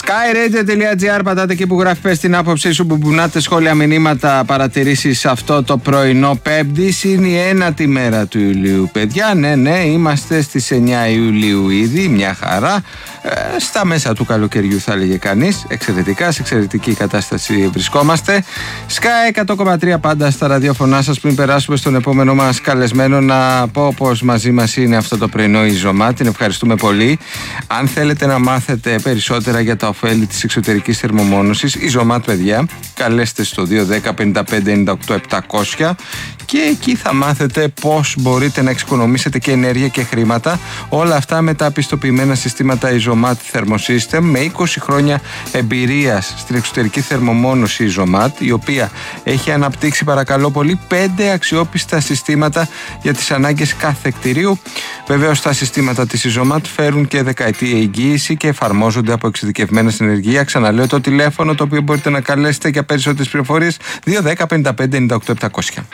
skyradio.gr, πατάτε εκεί που γράφει πες την άποψή σου, που μπουνάτε σχόλια, μηνύματα, παρατηρήσεις αυτό το πρωινό Πέμπτης. Είναι η 9η μέρα του Ιουλίου, παιδιά. Ναι, είμαστε στις 9 Ιουλίου ήδη, μια χαρά. Στα μέσα του καλοκαιριού θα έλεγε κανείς. Εξαιρετικά, σε εξαιρετική κατάσταση βρισκόμαστε. Sky 100,3 πάντα στα ραδιόφωνά σας. Πριν περάσουμε στον επόμενο μας καλεσμένο, να πω πως μαζί μας είναι αυτό το πρωινό η Ζωμάτ. Την ευχαριστούμε πολύ. Αν θέλετε να μάθετε περισσότερα για τα ωφέλη της εξωτερικής θερμομόνωσης, η Ζωμάτ, παιδιά, καλέστε στο 210 55 98 700 και εκεί θα μάθετε πώς μπορείτε να εξοικονομήσετε και ενέργεια και χρήματα. Όλα αυτά με τα πιστοποιημένα συστήματα η Ζωμάτ Thermosystem, με 20 χρόνια εμπειρίας στην εξωτερική θερμομόνωση η Ζωμάτ, η οποία έχει αναπτύξει, παρακαλώ πολύ, 5 αξιόπιστα συστήματα για τις ανάγκες κάθε κτηρίου. Βεβαίως τα συστήματα της Ζωμάτ φέρουν και δεκαετή εγγύηση και εφαρμόζονται από εξειδικευμένα συνεργεία. Ξαναλέω το τηλέφωνο το οποίο μπορείτε να καλέσετε για περισσότερες πληροφορίες, 210 55 98 700.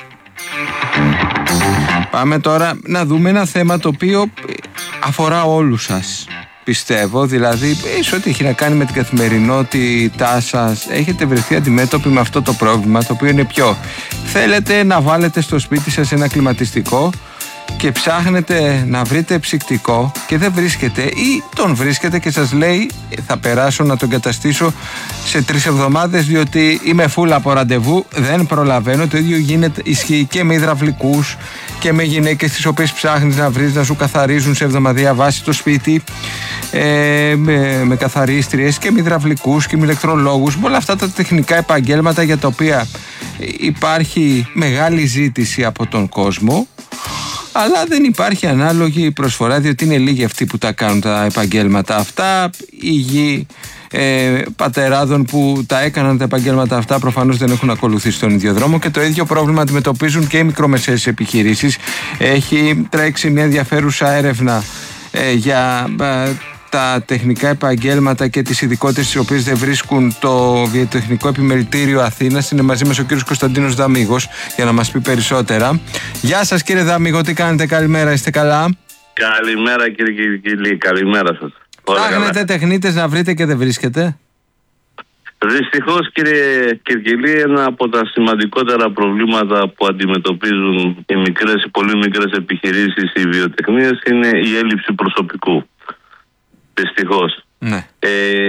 Πάμε τώρα να δούμε ένα θέμα το οποίο αφορά όλους σας, πιστεύω. Δηλαδή, σε ό,τι έχει να κάνει με την καθημερινότητά σας, έχετε βρεθεί αντιμέτωποι με αυτό το πρόβλημα, το οποίο είναι ποιο? Θέλετε να βάλετε στο σπίτι σας ένα κλιματιστικό και ψάχνετε να βρείτε ψυκτικό και δεν βρίσκετε, ή τον βρίσκετε και σας λέει θα περάσω να τον καταστήσω σε 3 εβδομάδες διότι είμαι φούλα από ραντεβού, δεν προλαβαίνω. Το ίδιο ισχύει και με υδραυλικούς και με γυναίκες τις οποίες ψάχνεις να βρεις να σου καθαρίζουν σε εβδομαδιαία βάση το σπίτι, με καθαρίστριες και με υδραυλικούς και με ηλεκτρολόγους, με όλα αυτά τα τεχνικά επαγγέλματα για τα οποία υπάρχει μεγάλη ζήτηση από τον κόσμο, αλλά δεν υπάρχει ανάλογη προσφορά, διότι είναι λίγοι αυτοί που τα κάνουν τα επαγγέλματα αυτά. Οι γη πατεράδων που τα έκαναν τα επαγγέλματα αυτά προφανώς δεν έχουν ακολουθήσει τον ίδιο δρόμο, και το ίδιο πρόβλημα αντιμετωπίζουν και οι μικρομεσαίες επιχειρήσεις. Έχει τρέξει μια ενδιαφέρουσα έρευνα για τα τεχνικά επαγγέλματα και τις ειδικότητες τις οποίες δεν βρίσκουν το Βιοτεχνικό Επιμελητήριο Αθήνας. Είναι μαζί μας ο κύριος Κωνσταντίνος Δαμίγος για να μας πει περισσότερα. Γεια σας κύριε Δαμίγο, τι κάνετε? Καλημέρα, είστε καλά? Καλημέρα κύριε Κυρκυλή, καλημέρα σας. Ψάχνετε τεχνίτες να βρείτε και δεν βρίσκετε? Δυστυχώς κύριε Κυρκυλή, ένα από τα σημαντικότερα προβλήματα που αντιμετωπίζουν οι πολύ μικρές επιχειρήσεις, οι βιοτεχνίες, είναι η έλλειψη προσωπικού. Δυστυχώς. Ναι.